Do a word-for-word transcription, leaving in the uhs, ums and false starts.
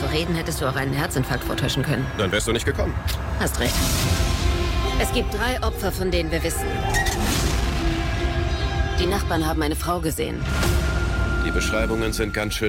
reden, hättest du auch einen Herzinfarkt vortäuschen können. Dann wärst du nicht gekommen. Hast recht. Es gibt drei Opfer, von denen wir wissen. Die Nachbarn haben eine Frau gesehen. Die Beschreibungen sind ganz schön